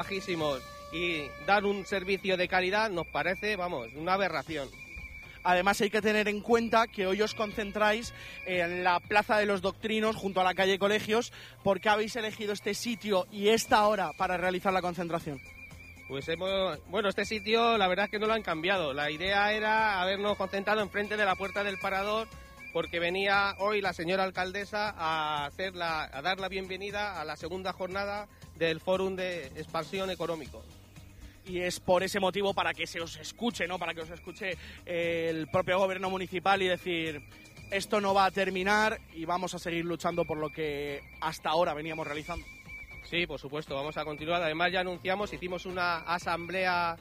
bajísimos y dar un servicio de calidad nos parece, vamos, una aberración. Además hay que tener en cuenta que hoy os concentráis en la Plaza de los Doctrinos junto a la calle Colegios. ¿Por qué habéis elegido este sitio y esta hora para realizar la concentración? Pues este sitio la verdad es que no lo han cambiado. La idea era habernos concentrado enfrente de la Puerta del Parador porque venía hoy la señora alcaldesa a dar la bienvenida a la segunda jornada del Fórum de Expansión Económico. Y es por ese motivo para que se os escuche, ¿no? Para que os escuche el propio gobierno municipal y decir, esto no va a terminar y vamos a seguir luchando por lo que hasta ahora veníamos realizando. Sí, por supuesto, vamos a continuar. Además ya anunciamos, hicimos una asamblea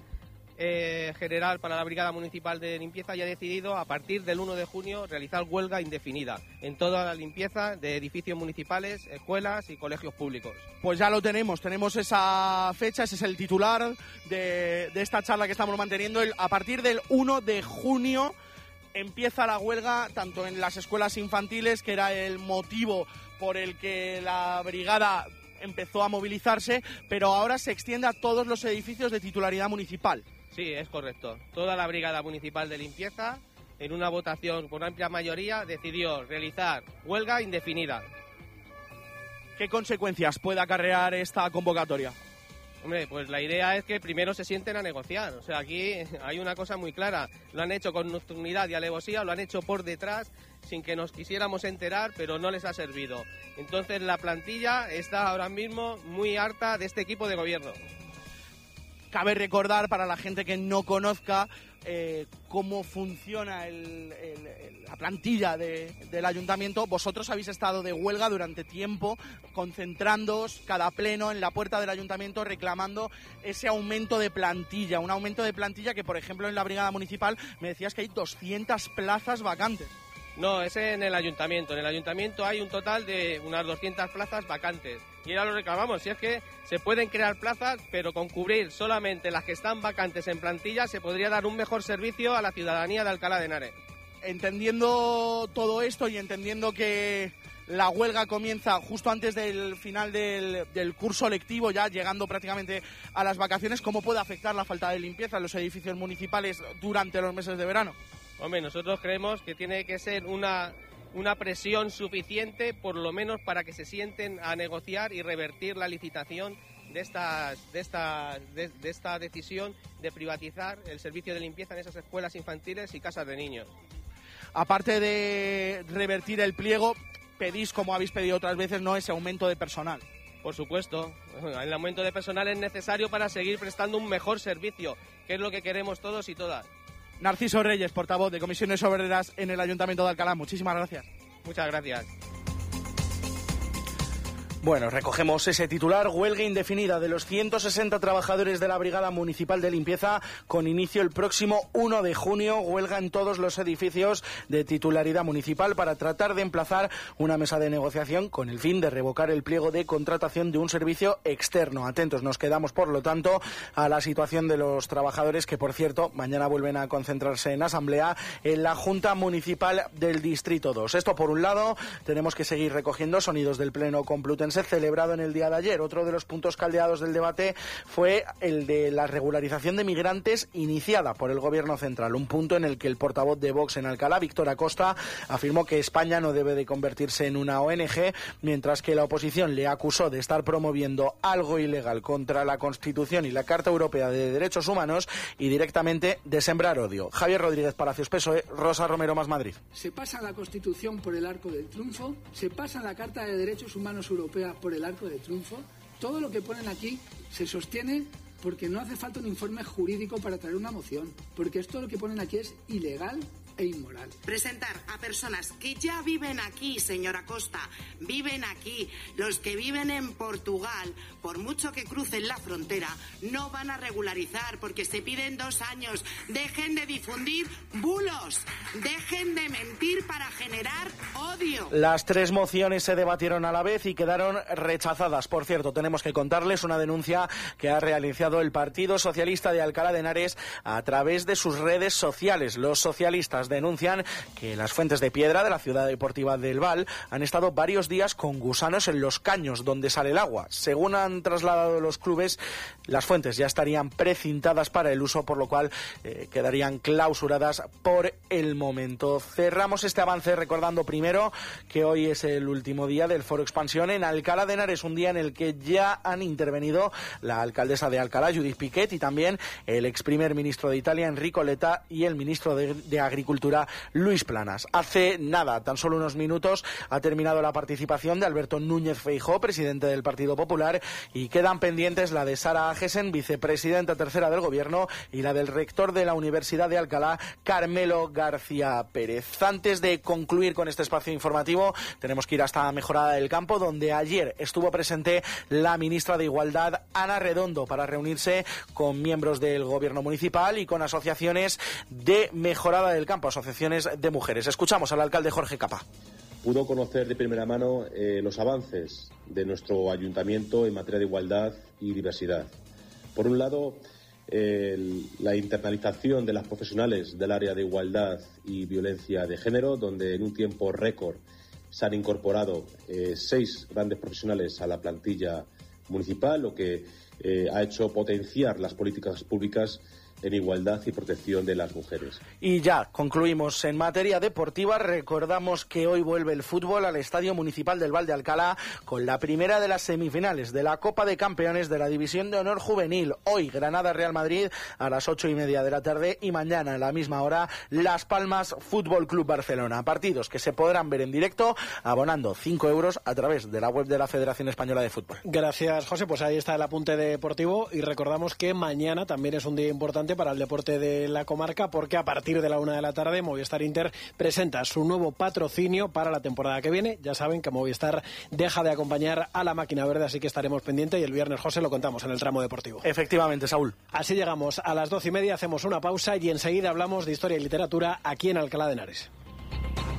general para la Brigada Municipal de Limpieza y ha decidido a partir del 1 de junio realizar huelga indefinida en toda la limpieza de edificios municipales, escuelas y colegios públicos. Pues ya lo tenemos esa fecha, ese es el titular de esta charla que estamos manteniendo. A partir del 1 de junio empieza la huelga tanto en las escuelas infantiles, que era el motivo por el que la brigada empezó a movilizarse, pero ahora se extiende a todos los edificios de titularidad municipal. Sí, es correcto. Toda la Brigada Municipal de Limpieza, en una votación por amplia mayoría, decidió realizar huelga indefinida. ¿Qué consecuencias puede acarrear esta convocatoria? Hombre, pues la idea es que primero se sienten a negociar. O sea, aquí hay una cosa muy clara. Lo han hecho con nocturnidad y alevosía, lo han hecho por detrás, sin que nos quisiéramos enterar, pero no les ha servido. Entonces la plantilla está ahora mismo muy harta de este equipo de gobierno. Cabe recordar, para la gente que no conozca, cómo funciona la plantilla del ayuntamiento. Vosotros habéis estado de huelga durante tiempo, concentrándoos cada pleno en la puerta del ayuntamiento reclamando ese aumento de plantilla. Un aumento de plantilla que, por ejemplo, en la brigada municipal me decías que hay 200 plazas vacantes. No, es en el ayuntamiento. En el ayuntamiento hay un total de unas 200 plazas vacantes. Y ahora lo reclamamos. Si es que se pueden crear plazas, pero con cubrir solamente las que están vacantes en plantilla se podría dar un mejor servicio a la ciudadanía de Alcalá de Henares. Entendiendo todo esto y entendiendo que la huelga comienza justo antes del final del curso lectivo, ya llegando prácticamente a las vacaciones, ¿cómo puede afectar la falta de limpieza en los edificios municipales durante los meses de verano? Hombre, nosotros creemos que tiene que ser una presión suficiente, por lo menos para que se sienten a negociar y revertir la licitación de esta decisión de privatizar el servicio de limpieza en esas escuelas infantiles y casas de niños. Aparte de revertir el pliego, pedís, como habéis pedido otras veces, ¿no?, ese aumento de personal. Por supuesto, el aumento de personal es necesario para seguir prestando un mejor servicio, que es lo que queremos todos y todas. Narciso Reyes, portavoz de Comisiones Obreras en el Ayuntamiento de Alcalá. Muchísimas gracias. Muchas gracias. Bueno, recogemos ese titular: huelga indefinida de los 160 trabajadores de la Brigada Municipal de Limpieza con inicio el próximo 1 de junio. Huelga en todos los edificios de titularidad municipal para tratar de emplazar una mesa de negociación con el fin de revocar el pliego de contratación de un servicio externo. Atentos nos quedamos, por lo tanto, a la situación de los trabajadores que, por cierto, mañana vuelven a concentrarse en asamblea en la Junta Municipal del Distrito 2. Esto por un lado. Tenemos que seguir recogiendo sonidos del Pleno Complutense celebrado en el día de ayer. Otro de los puntos caldeados del debate fue el de la regularización de migrantes iniciada por el Gobierno central, un punto en el que el portavoz de Vox en Alcalá, Víctor Acosta, afirmó que España no debe de convertirse en una ONG, mientras que la oposición le acusó de estar promoviendo algo ilegal contra la Constitución y la Carta Europea de Derechos Humanos y directamente de sembrar odio. Javier Rodríguez Palacios, PSOE, Rosa Romero, Más Madrid. Se pasa la Constitución por el arco del triunfo, se pasa la Carta de Derechos Humanos Europea por el arco del triunfo. Todo lo que ponen aquí se sostiene porque no hace falta un informe jurídico para traer una moción, porque esto lo que ponen aquí es ilegal e inmoral. Presentar a personas que ya viven aquí, señora Costa, viven aquí. Los que viven en Portugal, por mucho que crucen la frontera, no van a regularizar porque se piden 2 años. Dejen de difundir bulos, dejen de mentir para generar odio. Las 3 mociones se debatieron a la vez y quedaron rechazadas. Por cierto, tenemos que contarles una denuncia que ha realizado el Partido Socialista de Alcalá de Henares a través de sus redes sociales. Los socialistas denuncian que las fuentes de piedra de la ciudad deportiva del Val han estado varios días con gusanos en los caños donde sale el agua. Según han trasladado los clubes, las fuentes ya estarían precintadas para el uso, por lo cual quedarían clausuradas por el momento. Cerramos este avance recordando primero que hoy es el último día del Foro Expansión en Alcalá de Henares, un día en el que ya han intervenido la alcaldesa de Alcalá, Judith Piquet, y también el ex primer ministro de Italia, Enrico Letta, y el ministro de Agricultura, Luis Planas. Hace nada, tan solo unos minutos, ha terminado la participación de Alberto Núñez Feijóo, presidente del Partido Popular, y quedan pendientes la de Sara Agesen, vicepresidenta tercera del Gobierno, y la del rector de la Universidad de Alcalá, Carmelo García Pérez. Antes de concluir con este espacio informativo, tenemos que ir hasta Mejorada del Campo, donde ayer estuvo presente la ministra de Igualdad, Ana Redondo, para reunirse con miembros del Gobierno municipal y con asociaciones de Mejorada del Campo, asociaciones de mujeres. Escuchamos al alcalde Jorge Capa. Pudo conocer de primera mano los avances de nuestro ayuntamiento en materia de igualdad y diversidad. Por un lado, la internalización de las profesionales del área de igualdad y violencia de género, donde en un tiempo récord se han incorporado 6 grandes profesionales a la plantilla municipal, lo que ha hecho potenciar las políticas públicas en igualdad y protección de las mujeres. Y ya concluimos en materia deportiva. Recordamos que hoy vuelve el fútbol al Estadio Municipal del Val de Alcalá con la primera de las semifinales de la Copa de Campeones de la División de Honor Juvenil. Hoy Granada-Real Madrid a las 8:30 de la tarde y mañana a la misma hora Las Palmas Fútbol Club Barcelona. Partidos que se podrán ver en directo abonando 5 euros a través de la web de la Federación Española de Fútbol. Gracias, José. Pues ahí está el apunte deportivo y recordamos que mañana también es un día importante para el deporte de la comarca, porque a partir de la 1 de la tarde Movistar Inter presenta su nuevo patrocinio para la temporada que viene. Ya saben que Movistar deja de acompañar a la máquina verde, así que estaremos pendientes y el viernes, José, lo contamos en el tramo deportivo. Efectivamente, Saúl. Así llegamos a las 12:30, hacemos una pausa y enseguida hablamos de historia y literatura aquí en Alcalá de Henares.